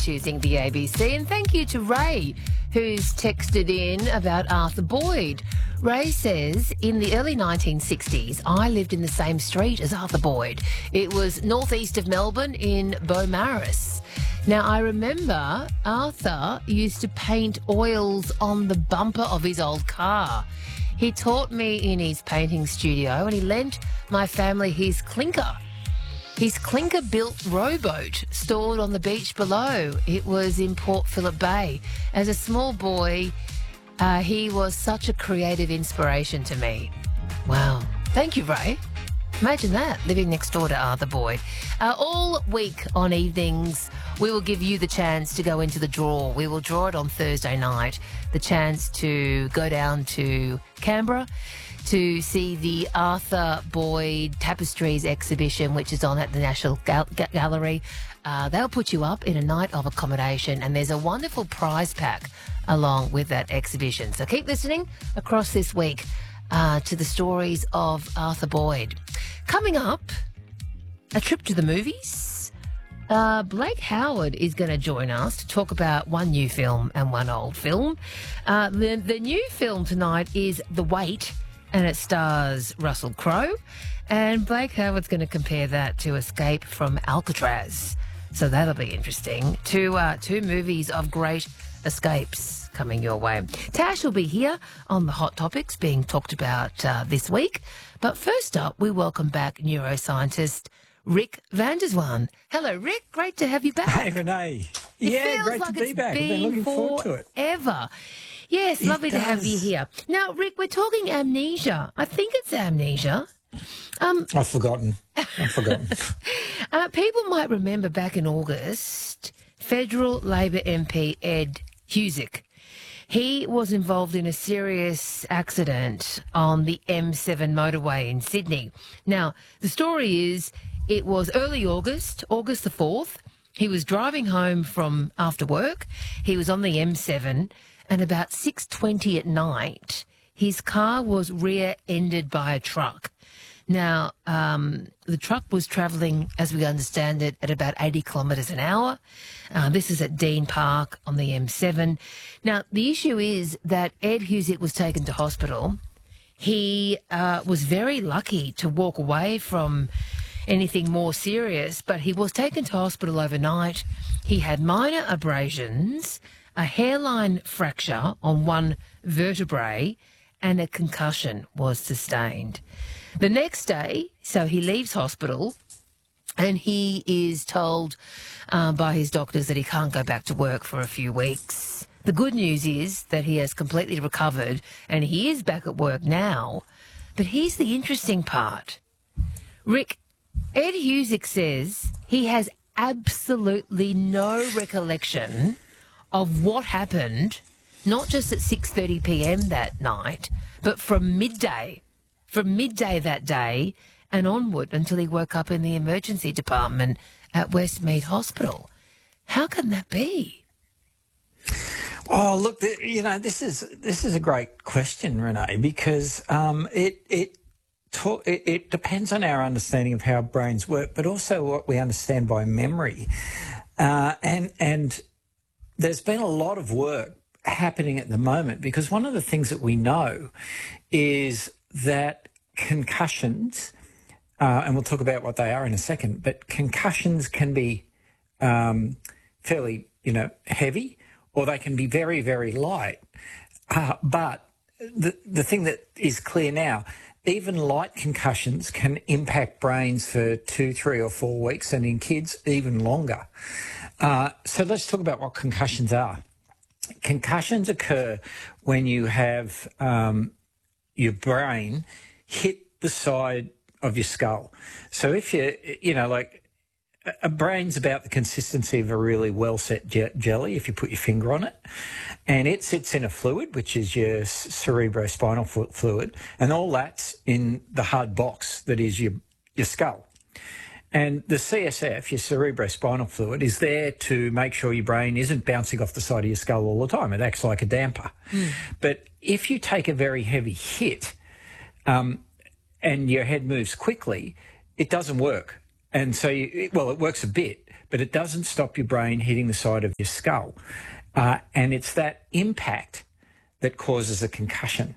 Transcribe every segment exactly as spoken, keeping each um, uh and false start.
choosing the A B C. And thank you to Ray, who's texted in about Arthur Boyd. Ray says, in the early nineteen sixties, I lived in the same street as Arthur Boyd. It was northeast of Melbourne in Beaumaris. Now, I remember Arthur used to paint oils on the bumper of his old car. He taught me in his painting studio and he lent my family his clinker. His clinker-built rowboat stored on the beach below. It was in Port Phillip Bay. As a small boy, uh, he was such a creative inspiration to me. Wow. Thank you, Ray. Imagine that, living next door to Arthur Boyd. Uh, all week on evenings, we will give you the chance to go into the draw. We will draw it on Thursday night, the chance to go down to Canberra to see the Arthur Boyd Tapestries exhibition, which is on at the National Gal- Gallery. Uh, they'll put you up in a night of accommodation, and there's a wonderful prize pack along with that exhibition. So keep listening across this week uh, to the stories of Arthur Boyd. Coming up, a trip to the movies. Uh, Blake Howard is going to join us to talk about one new film and one old film. Uh, the, the new film tonight is The Wait, and it stars Russell Crowe. And Blake Howard's going to compare that to Escape from Alcatraz. So that'll be interesting. Two, uh, two movies of great escapes coming your way. Tash will be here on the hot topics being talked about uh, this week. But first up, we welcome back neuroscientist Rick van der Zwaan. Hello, Rick. Great to have you back. Hey, Renee. It yeah, feels great like to be it's back. I've been been looking forward to it. Forever. Yes, It lovely to have you does. here. Now, Rick, we're talking amnesia. I think it's amnesia. Um, I've forgotten. I've forgotten. uh, people might remember back in August, federal Labor M P Ed Husic. He was involved in a serious accident on the M seven motorway in Sydney. Now, the story is it was early August, August the fourth. He was driving home from after work. He was on the M seven, and about six twenty at night, his car was rear-ended by a truck. Now, um, the truck was travelling, as we understand it, at about eighty kilometres an hour. Uh, this is at Dean Park on the M seven. Now, the issue is that Ed Husic was taken to hospital. He uh, was very lucky to walk away from anything more serious, but he was taken to hospital overnight. He had minor abrasions, a hairline fracture on one vertebrae, and a concussion was sustained. The next day, so he leaves hospital and he is told uh, by his doctors that he can't go back to work for a few weeks. The good news is that he has completely recovered and he is back at work now. But here's the interesting part. Rick, Ed Husic says he has absolutely no recollection of what happened, not just at six thirty p m that night, but from midday. From midday that day and onward until he woke up in the emergency department at Westmead Hospital. How can that be? Oh, look, th- you know, this is this is a great question, Renee, because um, it it, ta- it it depends on our understanding of how our brains work, but also what we understand by memory. Uh, and and there's been a lot of work happening at the moment because one of the things that we know is that concussions, uh, and we'll talk about what they are in a second, but concussions can be um, fairly, you know, heavy, or they can be very, very light. Uh, but the the thing that is clear now, even light concussions can impact brains for two, three or four weeks, and in kids, even longer. Uh, so let's talk about what concussions are. Concussions occur when you have um, your brain hit the side of your skull. So if you, you know, like a brain's about the consistency of a really well-set je- jelly if you put your finger on it, and it sits in a fluid, which is your cerebrospinal fu- fluid, and all that's in the hard box that is your, your skull. And the C S F, your cerebrospinal fluid, is there to make sure your brain isn't bouncing off the side of your skull all the time. It acts like a damper. Mm. But if you take a very heavy hit um, and your head moves quickly, it doesn't work. And so, you, well, it works a bit, but it doesn't stop your brain hitting the side of your skull. Uh, and it's that impact that causes a concussion.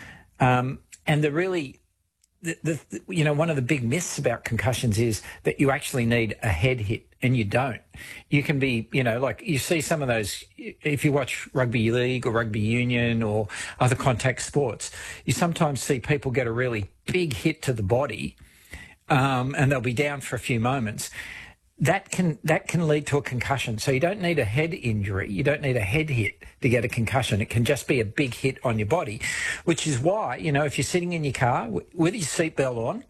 Um, and the really, the, the, you know, one of the big myths about concussions is that you actually need a head hit, and you don't. You can be, you know, like you see some of those, if you watch rugby league or rugby union or other contact sports, you sometimes see people get a really big hit to the body, um, and they'll be down for a few moments. That can that can lead to a concussion. So you don't need a head injury. You don't need a head hit to get a concussion. It can just be a big hit on your body, which is why, you know, if you're sitting in your car w- with your seatbelt on,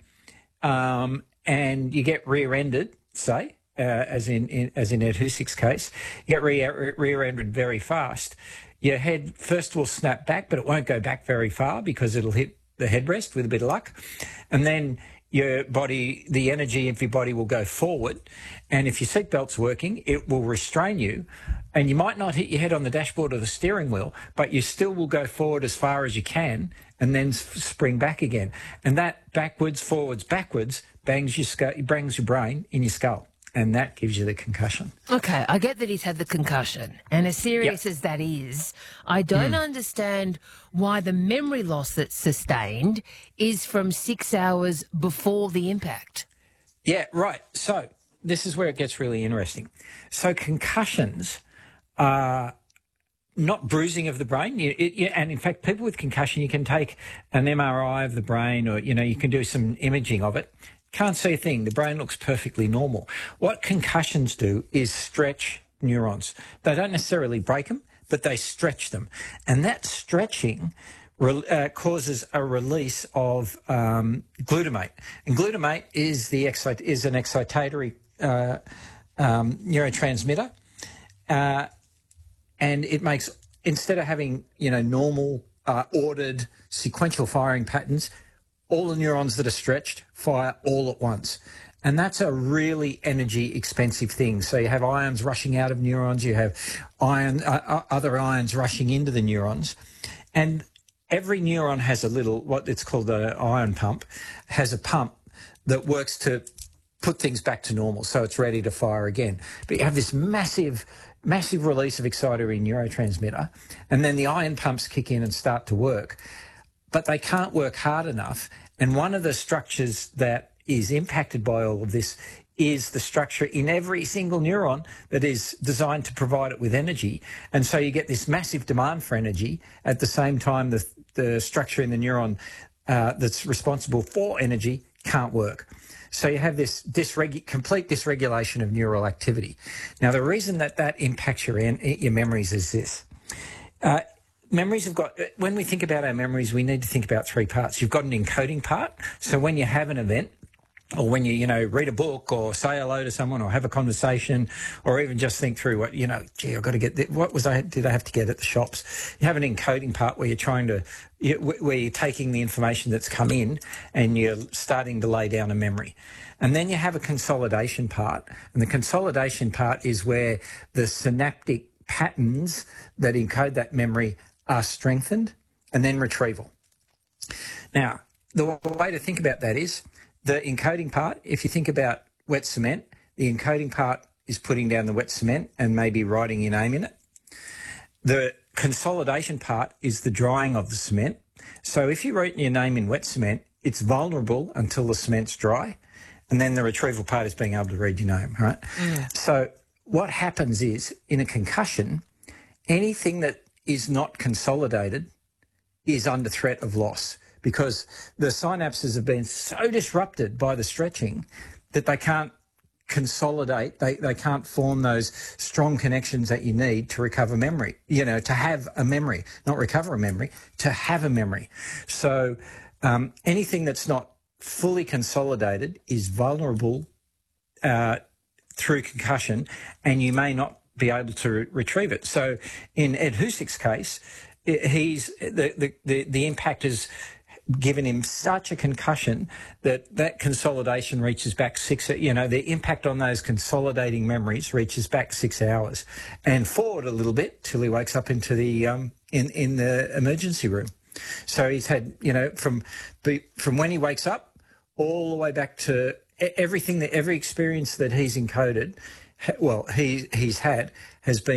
um, and you get rear-ended, say, uh, as in, in as in Ed Husic's case, you get rear, rear-ended very fast. Your head first will snap back, but it won't go back very far because it'll hit the headrest with a bit of luck, and then your body, the energy of your body will go forward, and if your seatbelt's working, it will restrain you, and you might not hit your head on the dashboard or the steering wheel, but you still will go forward as far as you can and then spring back again. And that backwards, forwards, backwards bangs your skull, bangs your brain in your skull, and that gives you the concussion. Okay, I get that he's had the concussion, and as serious yep. as that is, I don't mm. understand why the memory loss that's sustained is from six hours before the impact. Yeah, right. So this is where it gets really interesting. So concussions are not bruising of the brain. You, it, you, and in fact, people with concussion, you can take an M R I of the brain, or, you know, you can do some imaging of it. Can't see a thing. The brain looks perfectly normal. What concussions do is stretch neurons. They don't necessarily break them, but they stretch them. And that stretching re- uh, causes a release of um, glutamate. And glutamate is the excite- is an excitatory uh, um, neurotransmitter. Uh, and it makes, instead of having, you know, normal, uh, ordered, sequential firing patterns, all the neurons that are stretched fire all at once. And that's a really energy expensive thing. So you have ions rushing out of neurons, you have ion, uh, other ions rushing into the neurons. And every neuron has a little, what it's called the ion pump, has a pump that works to put things back to normal, so it's ready to fire again. But you have this massive, massive release of excitatory neurotransmitter, and then the ion pumps kick in and start to work. But they can't work hard enough. And one of the structures that is impacted by all of this is the structure in every single neuron that is designed to provide it with energy. And so you get this massive demand for energy. At the same time, the, the structure in the neuron uh, that's responsible for energy can't work. So you have this dysregu- complete dysregulation of neural activity. Now, the reason that that impacts your, your memories is this. Uh, Memories have got, when we think about our memories, we need to think about three parts. You've got an encoding part. So when you have an event, or when you, you know, read a book or say hello to someone or have a conversation, or even just think through what, you know, gee, I've got to get, this. What was I, did I have to get at the shops? You have an encoding part where you're trying to, where you're taking the information that's come in and you're starting to lay down a memory. And then you have a consolidation part. And the consolidation part is where the synaptic patterns that encode that memory are strengthened, and then retrieval. Now, the way to think about that is the encoding part, if you think about wet cement, the encoding part is putting down the wet cement and maybe writing your name in it. The consolidation part is the drying of the cement. So if you write your name in wet cement, it's vulnerable until the cement's dry, and then the retrieval part is being able to read your name, right? Mm. So what happens is, in a concussion, anything that is not consolidated is under threat of loss, because the synapses have been so disrupted by the stretching that they can't consolidate, they, they can't form those strong connections that you need to recover memory, you know, to have a memory, not recover a memory, to have a memory. So um, anything that's not fully consolidated is vulnerable uh, through concussion, and you may not be able to re- retrieve it. So in Ed Husic's case, he's the, the, the, the impact has given him such a concussion that that consolidation reaches back six, you know, the impact on those consolidating memories reaches back six hours and forward a little bit till he wakes up into the, um, in, in the emergency room. So he's had, you know, from, from when he wakes up all the way back to everything that, every experience that he's encoded well, he he's had has been